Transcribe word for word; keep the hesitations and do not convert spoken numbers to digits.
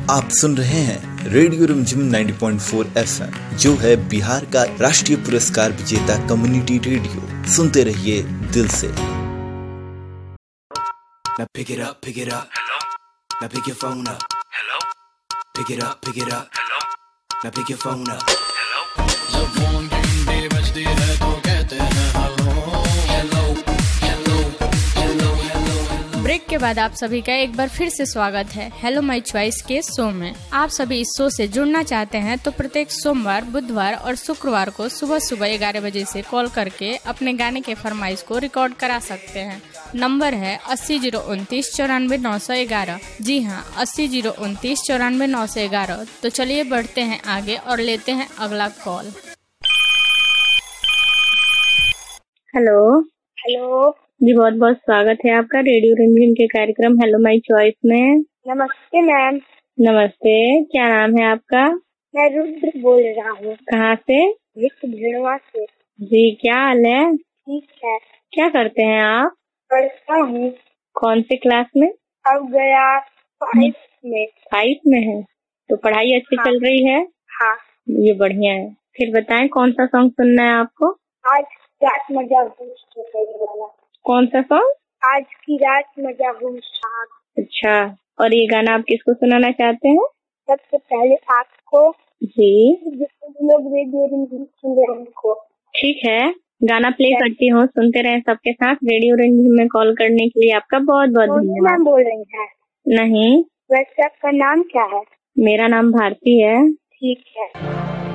आप सुन रहे हैं रेडियो रिमझिम नब्बे पॉइंट चार एफएम, जो है बिहार का राष्ट्रीय पुरस्कार विजेता कम्युनिटी रेडियो। सुनते रहिए दिल से। Now pick it up, pick it up. Hello. Now pick your phone up. Hello. Pick it up, pick it up. Hello. Now pick your phone up. Hello. जब फोन की घंटी बजती है तो कहते हैं hello hello hello hello hello. Break के बाद आप सभी का एक बार फिर से स्वागत है हेलो माय चॉइस के शो में। आप सभी इस शो से जुड़ना चाहते हैं तो प्रत्येक सोमवार, बुधवार और शुक्रवार को सुबह सुबह ग्यारह बजे से कॉल करके अपने गाने के फरमाइश को रिकॉर्ड करा सकते हैं। नंबर है अस्सी जीरो उनतीस चौरानवे नौ सौ ग्यारह। जी हाँ, अस्सी जीरो उनतीस चौरानवे नौ सौ ग्यारह। तो चलिए बढ़ते हैं आगे और लेते हैं अगला कॉल। हेलो हेलो जी, बहुत बहुत स्वागत है आपका रेडियो रिमझिम के कार्यक्रम हेलो माय चॉइस में। नमस्ते मैम। नमस्ते, क्या नाम है आपका? मैं रुद्र बोल रहा हूँ। कहाँ से? विश्व भेड़वा से। जी, क्या हाल है? ठीक है। क्या करते हैं आप? पढ़ता हूँ। कौन से क्लास में? अब गया फाइव में। फाइव में है तो पढ़ाई अच्छी हाँ। चल रही है? हाँ। ये बढ़िया है। फिर बताएं कौन सा सॉन्ग सुनना है आपको? आज रात मजा हुई वाला। कौन सा सॉन्ग? आज की रात मजा हुई। अच्छा, और ये गाना आप किसको सुनाना चाहते हैं? सबसे पहले आपको जी, जितने लोग रेडियो रिमझिम सुन रहे हैं उनको। ठीक है, गाना प्ले करती हूँ, सुनते रहें सबके साथ। रेडियो रिमझिम में कॉल करने के लिए आपका बहुत बहुत धन्यवाद। मैम बोल रही है? नहीं। वैसे आपका नाम क्या है? मेरा नाम भारती है। ठीक है।